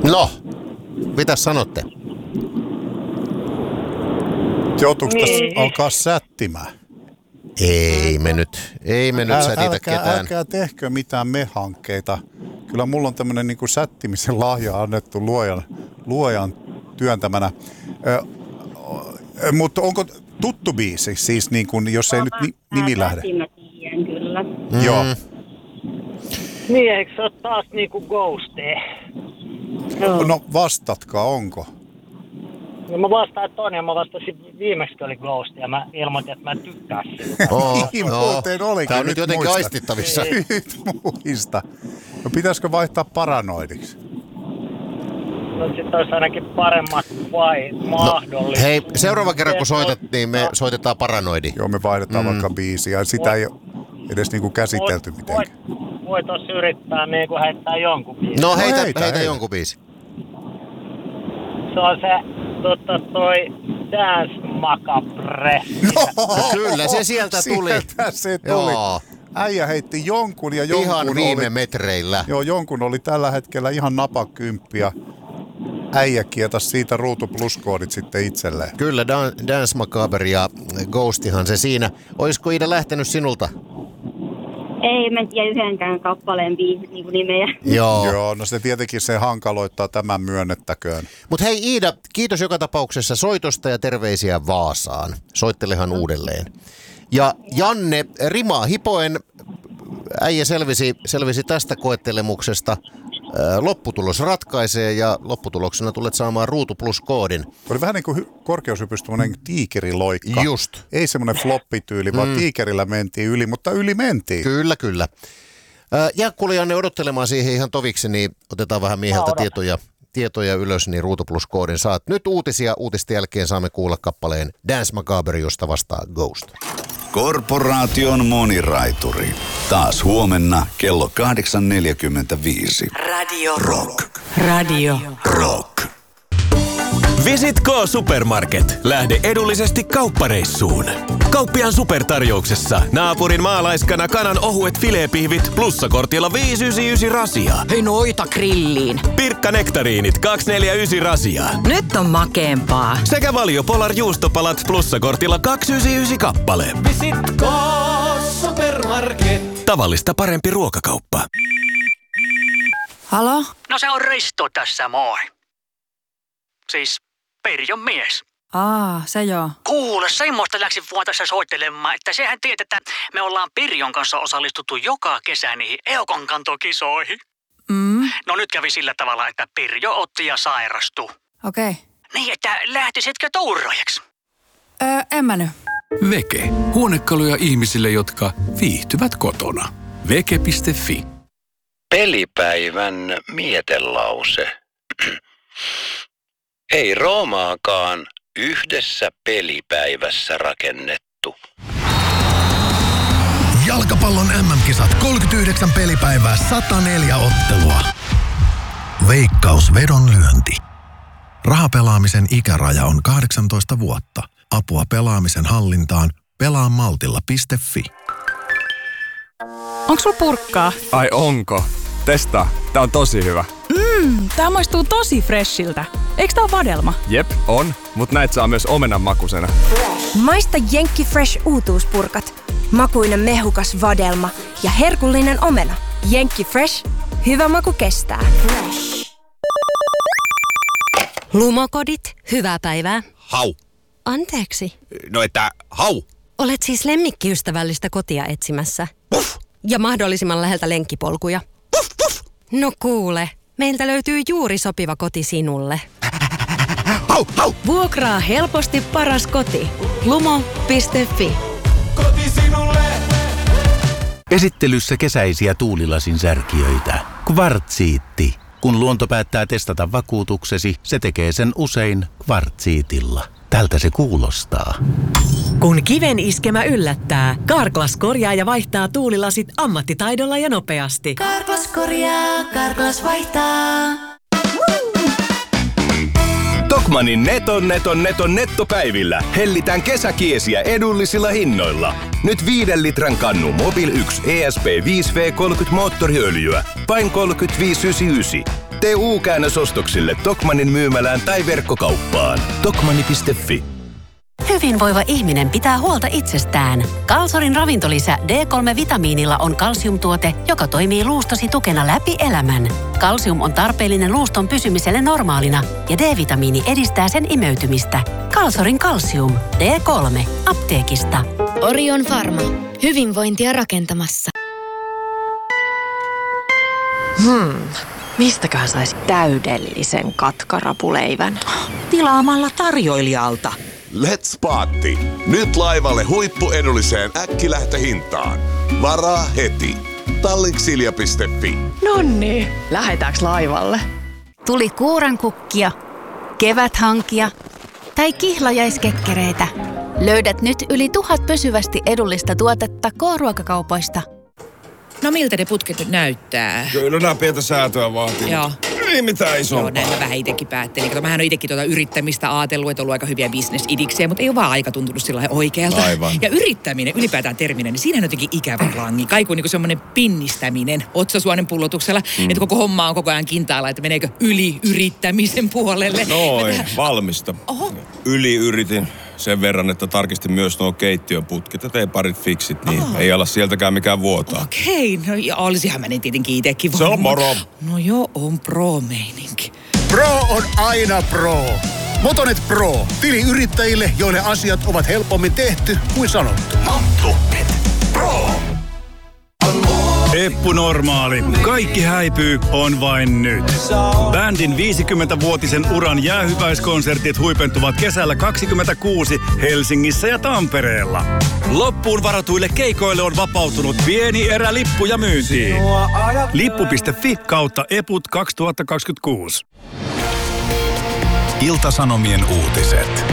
No, mitä sanotte? Joutuuko tässä alkaa sättimään? Ei me nyt sätitä ketään. Älkää tehkö mitään me-hankkeita. Kyllä mulla on tämmöinen niin kuin sättimisen lahja annettu luojan työntämänä. Mutta onko tuttu biisi, siis niin kuin, jos ei nyt nimi lähde? Mä tiedän kyllä. Joo. Niin, eikö se ole taas niinku Ghostie? No vastatkaa, onko? No mä vastaan, että on, ja mä vastasin viimeksi, oli Ghost, ja mä ilmoitin, että mä en tykkää siitä. Muuten olikin. Tämä on nyt jotenkin muistan. aistittavissa. Nyt muista. No pitäisikö vaihtaa paranoidiksi? No sit olisi ainakin paremmat vai mahdollisuus. Hei, seuraava kerran kun soitat, niin me soitetaan paranoidi. Joo, me vaihdetaan vaikka biisiä. Sitä ei ole edes niinku käsitelty mitenkään. Voit tossa yrittää niinku heittää jonkun biisin. No heitä jonkun biisi. Se on se toi Dance Macabre. No, kyllä, se sieltä tuli. Sieltä se tuli. Joo. Äijä heitti jonkun ja jonkun Ihan viime oli, metreillä. Joo, jonkun oli tällä hetkellä ihan napakymppi ja äijä kietas siitä Ruutu Plus-koodit sitten itselleen. Kyllä, Dance Macabre ja Ghostihan se siinä. Olisiko Iida lähtenyt sinulta? Ei, mä en tiedä yhdenkään kappaleen niin nimeä. Joo. No se tietenkin se hankaloittaa tämän myönnettäköön. Mutta hei Iida, kiitos joka tapauksessa soitosta ja terveisiä Vaasaan. Soittelehan uudelleen. Ja Janne, rimaa hipoen, äijä selvisi tästä koettelemuksesta. Lopputulos ratkaisee ja lopputuloksena tulet saamaan Ruutu Plus-koodin. Oli vähän niin kuin korkeushypystä tiikeriloikka. Just. Ei semmoinen floppityyli, vaan tiikerillä mentiin yli, mutta yli mentiin. Kyllä. Jää kuule Janne odottelemaan siihen ihan toviksi, niin otetaan vähän mieheltä tietoja ylös, niin Ruutu Plus-koodin saat. Nyt uutisia. Uutisten jälkeen saamme kuulla kappaleen Dance Macabre, josta vastaa Ghost. Korporaation moniraituri. Taas huomenna kello 8.45. Radio Rock. Radio Rock. Visit K-Supermarket. Lähde edullisesti kauppareissuun. Kauppiaan supertarjouksessa naapurin maalaiskana kanan ohuet fileepihvit plussakortilla 599 rasia. Hei noita grilliin. Pirkka nektariinit 249 rasia. Nyt on makeempaa. Sekä Valio Polar juustopalat plussakortilla 299 kappale. Visit K-Supermarket. Tavallista parempi ruokakauppa. Halo? No se on Risto tässä, moi. Siis Perjon mies. Se joo. Kuule, semmoista läksin vaan tässä soittelemaan, että sehän tiedät, että me ollaan Pirjon kanssa osallistuttu joka kesä niihin Eukonkantokisoihin. No nyt kävi sillä tavalla, että Pirjo otti ja sairastui. Okei. Niin, että lähtisitkö tuuraajaksi? En mä nyt. Veke. Huonekaluja ihmisille, jotka viihtyvät kotona. Veke.fi. Pelipäivän mietelause. Ei Roomaakaan yhdessä pelipäivässä rakennettu. Jalkapallon MM-kisat 39 pelipäivää 104 ottelua. Veikkaus vedonlyönti. Rahapelaamisen ikäraja on 18 vuotta. Apua pelaamisen hallintaan pelaamaltilla.fi. Onks sulla purkkaa? Ai onko? Testaa. Tää on tosi hyvä. Tää maistuu tosi freshiltä. Eiks tää oo vadelma? Jep, on. Mut näit saa myös omenan makusena. Maista Jenkki Fresh uutuuspurkat. Makuinen mehukas vadelma ja herkullinen omena. Jenkki Fresh. Hyvä maku kestää. Lumokodit, hyvää päivää. Hau. Anteeksi. No että hau. Olet siis lemmikkiystävällistä kotia etsimässä. Puff. Ja mahdollisimman läheltä lenkkipolkuja. Puff, puff. No kuule, meiltä löytyy juuri sopiva koti sinulle. Hau, hau. Vuokraa helposti paras koti. Lumo.fi. Koti sinulle. Esittelyssä kesäisiä tuulilasin särkijöitä. Kvartsiitti. Kun luonto päättää testata vakuutuksesi, se tekee sen usein kvartsiitilla. Tältä se kuulostaa. Kun kiven iskemä yllättää, Carglass korjaa ja vaihtaa tuulilasit ammattitaidolla ja nopeasti. Carglass korjaa, Carglass vaihtaa. Tokmannin nettopäivillä hellitään kesäkiesiä edullisilla hinnoilla. Nyt 5 litran kannu Mobil 1 ESP 5V30 moottoriöljyä, vain 35,99. Tee U-käännös ostoksille Tokmannin myymälään tai verkkokauppaan. Tokmanni.fi. Hyvinvoiva ihminen pitää huolta itsestään. Kalsorin ravintolisä D3-vitamiinilla on kalsiumtuote, joka toimii luustosi tukena läpi elämän. Kalsium on tarpeellinen luuston pysymiselle normaalina ja D-vitamiini edistää sen imeytymistä. Kalsorin kalsium. D3. Apteekista. Orion Pharma. Hyvinvointia rakentamassa. Mistäköhän saisi täydellisen katkarapuleivän? Tilaamalla tarjoilijalta. Let's Party! Nyt laivalle huippuedulliseen äkkilähtöhintaan. Varaa heti. Tallinksilja.fi. Nonni, lähdetäänkö laivalle? Tuli kuurankukkia, keväthankia tai kihlajaiskekkereitä. Löydät nyt yli 1000 pysyvästi edullista tuotetta K-ruokakaupoista. No miltä ne putket nyt näyttää? Kyllä nämä pientä säätöä vaatii. Joo. Ei mitään isompaa. Joo, näin mä vähän itsekin päättelin. Kato, mähän on itsekin yrittämistä ajatellut, että on ollut aika hyviä bisnesidiksejä, mutta ei ole vaan aika tuntunut sillä lailla oikealta. Aivan. Ja yrittäminen, ylipäätään terminä, niin siinähän on jotenkin ikävä langi. Kaiku on niin semmoinen pinnistäminen otsasuonen pullotuksella, että koko homma on koko ajan kintaalla, että meneekö yli-yrittämisen puolelle. Noin, valmista. Oho. Yli-yritin sen verran, että tarkistin myös nuo keittiön putket ja tein parit fiksit, niin ei ala sieltäkään mikään vuotaa. Okei, no ja olisihan mä niin tietenkin itsekin voinut. Se on moro. No joo, on pro-meininki. Pro on aina pro. Motonet Pro. Tili yrittäjille, joille asiat ovat helpommin tehty kuin sanottu. Motonet Pro. Eppu Normaali. Kaikki häipyy on vain nyt. Bändin 50-vuotisen uran jäähyväiskonsertit huipentuvat kesällä 2026 Helsingissä ja Tampereella. Loppuun varatuille keikoille on vapautunut pieni erä lippuja myyntiin. Lippu.fi/eput 2026. Ilta-Sanomien uutiset.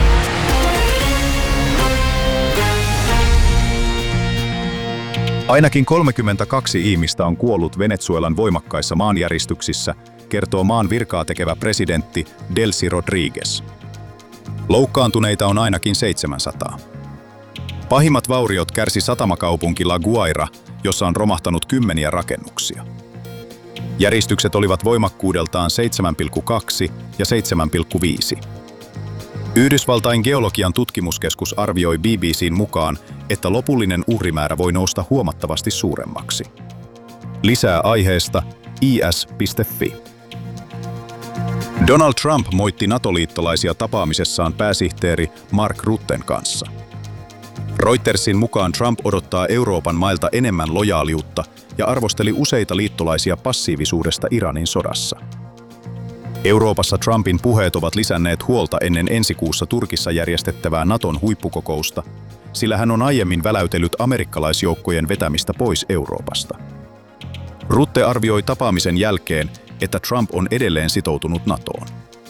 Ainakin 32 ihmistä on kuollut Venezuelan voimakkaissa maanjäristyksissä, kertoo maan virkaa tekevä presidentti Delcy Rodriguez. Loukkaantuneita on ainakin 700. Pahimmat vauriot kärsi satamakaupunki La Guaira, jossa on romahtanut kymmeniä rakennuksia. Järistykset olivat voimakkuudeltaan 7,2 ja 7,5. Yhdysvaltain geologian tutkimuskeskus arvioi BBC:n mukaan, että lopullinen uhrimäärä voi nousta huomattavasti suuremmaksi. Lisää aiheesta is.fi. Donald Trump moitti NATO-liittolaisia tapaamisessaan pääsihteeri Mark Rutten kanssa. Reutersin mukaan Trump odottaa Euroopan mailta enemmän lojaaliutta ja arvosteli useita liittolaisia passiivisuudesta Iranin sodassa. Euroopassa Trumpin puheet ovat lisänneet huolta ennen ensi kuussa Turkissa järjestettävää Naton huippukokousta, sillä hän on aiemmin väläytellyt amerikkalaisjoukkojen vetämistä pois Euroopasta. Rutte arvioi tapaamisen jälkeen, että Trump on edelleen sitoutunut NATOon.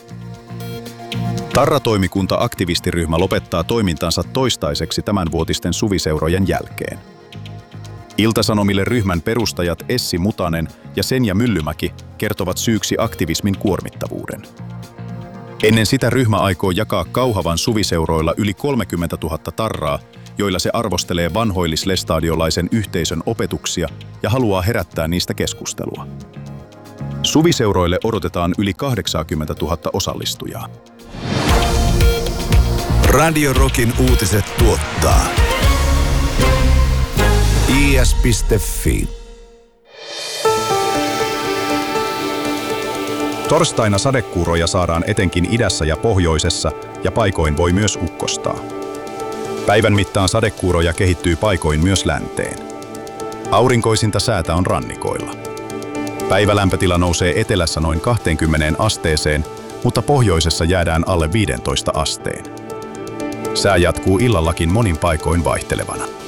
Tarra-toimikunta-aktivistiryhmä lopettaa toimintansa toistaiseksi tämänvuotisten suviseurojen jälkeen. Ilta-Sanomille ryhmän perustajat Essi Mutanen ja Senja Myllymäki kertovat syyksi aktivismin kuormittavuuden. Ennen sitä ryhmä aikoo jakaa Kauhavan suviseuroilla yli 30 000 tarraa, joilla se arvostelee vanhoillislestadiolaisen yhteisön opetuksia ja haluaa herättää niistä keskustelua. Suviseuroille odotetaan yli 80 000 osallistujaa. Radio Rockin uutiset tuottaa is.fi. Torstaina sadekuuroja saadaan etenkin idässä ja pohjoisessa ja paikoin voi myös ukkostaa. Päivän mittaan sadekuuroja kehittyy paikoin myös länteen. Aurinkoisinta säätä on rannikoilla. Päivälämpötila nousee etelässä noin 20 asteeseen, mutta pohjoisessa jäädään alle 15 asteen. Sää jatkuu illallakin monin paikoin vaihtelevana.